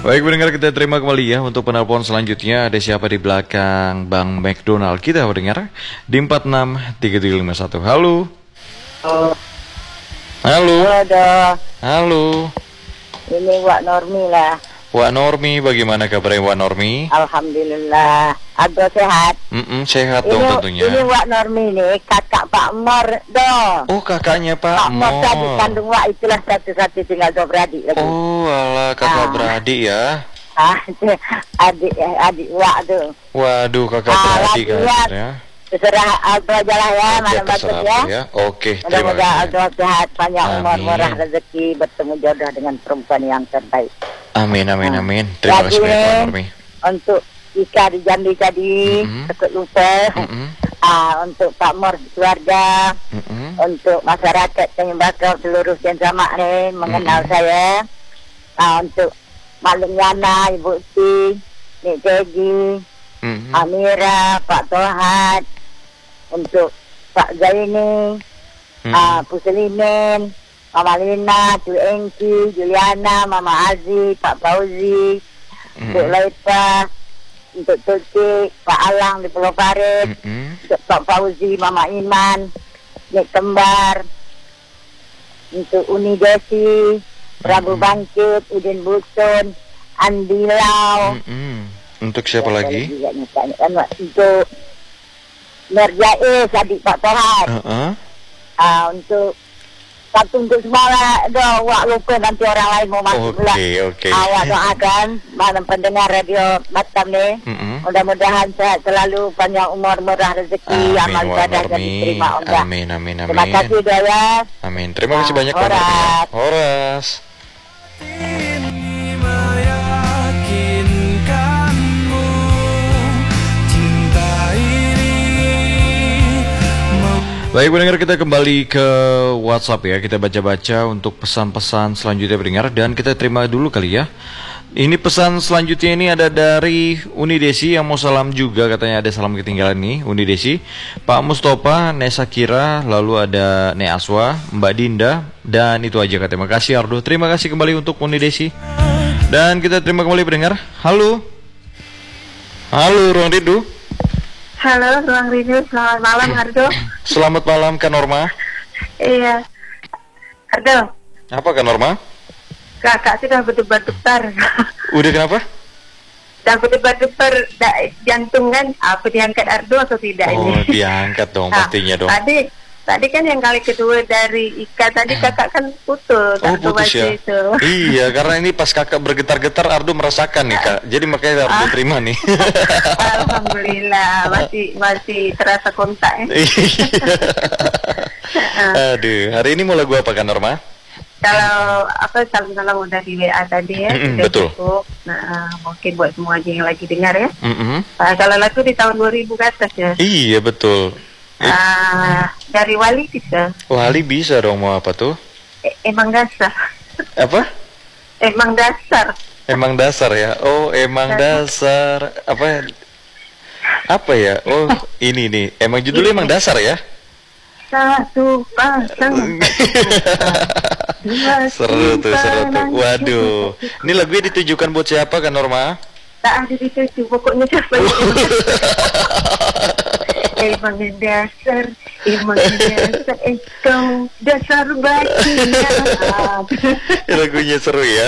Baik pendengar, kita terima kembali ya untuk penelpon selanjutnya. Ada siapa di belakang Bang McDonald kita pendengar di 463751. Halo. Halo. Halo. Halo. Ini Wak Normi lah. Wak Normi, bagaimana kabarnya Wak Normi? Alhamdulillah. Agak sehat. Sehat dong tentunya. Ini Wak Normi nih, kakak Pak Mor dong. Oh, kakaknya Pak Mor. Mor. Tadi kandung Wak itulah satu-satu tinggal dua beradik lagi. Oh, alah kakak beradik ya. Adik Wak tuh. Waduh, kakak beradik kan ya. Terserah Aldo aja lah ya, malam bagus ya. Oke, terima Mudah-mudahan kasih. Aldo sehat, panjang umur, murah rezeki, bertemu jodoh dengan perempuan yang terbaik. Amin. Terima kasih banyak Wak Normi. Untuk Ika di Jambi tadi, takut lupa. Untuk Pak Mor keluarga, untuk masyarakat Tanjung seluruh yang sama nih mengenal saya. Untuk Mak Lumiana, Ibu Ti, Nik Tegi, Amira, Pak Tohat, untuk Pak Zaini, Puslimin, Mama Lina, Cik Engki, Juliana, Mama Aziz, Pak Fauzi, Cik Laipa, untuk Tuti, Pak Alang di Pulau Parit, untuk Pak Fauzi, Mama Iman, Nik Kembar, untuk Uni Desi, Prabu Bangkit, Udin Busun, Andi Lau. Untuk siapa lagi? Untuk Merjais, adik Pak Tohat. Untuk satu untuk semua lah, Wak lupa nanti orang lain mau masuk pula. Oke. Awak doakan malam pendengar radio Batam ni. Mudah-mudahan sehat selalu, panjang umur, murah rezeki, amal ibadah dan diterima Allah. Amin. Terima kasih doa. Amin. Terima kasih banyak Pak Normi. Horas. Baik pendengar, kita kembali ke WhatsApp ya. Kita baca-baca untuk pesan-pesan selanjutnya pendengar. Dan kita terima dulu kali ya. Ini pesan selanjutnya ini ada dari Uni Desi yang mau salam juga. Katanya ada salam ketinggalan nih Uni Desi. Pak Mustafa, Nesa Kira, lalu ada Ne Aswa, Mbak Dinda. Dan itu aja katanya. Terima kasih Ardo. Terima kasih kembali untuk Uni Desi. Dan kita terima kembali pendengar. Halo. Halo Ruang Rindu. Halo, Ruang Rindu, selamat malam Ardo. Selamat malam Kak Norma. Iya, Ardo. Apa Kak Norma? Kakak sudah berdebar-debar. Udah kenapa? Sudah berdebar-debar jantungan. Apa diangkat Ardo atau tidak ini? Oh, diangkat dong, pastinya dong. Tadi kan yang kali kedua dari Ika tadi kakak kan putus. Oh, putus ya? Itu. Iya, karena ini pas kakak bergetar-getar Ardo merasakan nih Kak. Jadi makanya Ardo terima nih. Alhamdulillah, masih terasa kontak ya. Aduh, hari ini mau lagu apa Kak Norma? Kalau salam-salam udah di WA tadi ya, betul. Cukup. Nah, mungkin buat semua aja yang lagi dengar ya. Kalau lagu di tahun 2000 ke atas ya. Iya betul. Dari Wali bisa. Wali bisa dong, mau apa tuh? Emang dasar. Apa? Emang dasar. Emang dasar ya. Oh, emang dasar. Apa ya? Oh, ini nih. Emang judulnya emang dasar ya? Satu pasang. Seru tuh. Waduh. Ini lagunya ditujukan buat siapa Kak Norma? Tak ada dituju, pokoknya siapa yang emang dasar, engkau dasar bajinya. Lagunya seru ya.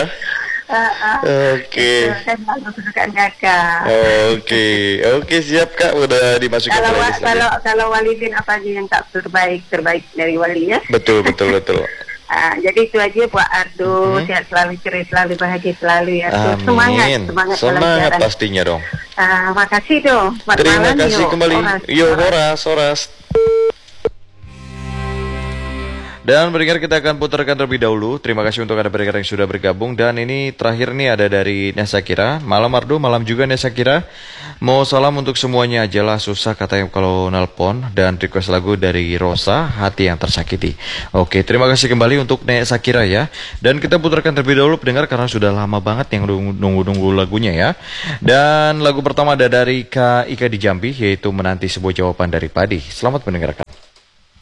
Oke. Kan lagu kesukaan kakak. Oke, siap Kak, udah dimasukin playlist. Kalau Walidin apa aja yang tak terbaik dari Wali ya. Betul. Jadi itu aja buat Ardo, sehat selalu, ceria selalu, bahagia selalu ya. Semangat pastinya dong. Makasih dong. Terima kasih kembali. Horas. Dan pendengar, kita akan putarkan terlebih dahulu. Terima kasih untuk Anda pendengar yang sudah bergabung. Dan ini terakhir nih ada dari Nesa Kira. Malam Ardo, malam juga Nesa Kira. Mau salam untuk semuanya aja lah, susah katanya kalau nelpon. Dan request lagu dari Rosa, Hati yang Tersakiti. Oke, terima kasih kembali untuk Nesa Kira ya. Dan kita putarkan terlebih dahulu pendengar karena sudah lama banget yang nunggu-nunggu lagunya ya. Dan lagu pertama ada dari Kak Ika di Jambi, yaitu Menanti Sebuah Jawaban dari Padi. Selamat mendengarkan.